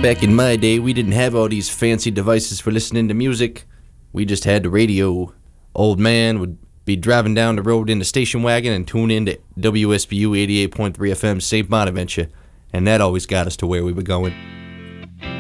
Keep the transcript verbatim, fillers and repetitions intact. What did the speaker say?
Back in my day, we didn't have all these fancy devices for listening to music. We just had the radio. Old man would be driving down the road in the station wagon and tune in to W S B U eighty-eight point three F M Saint Bonaventure, and that always got us to where we were going.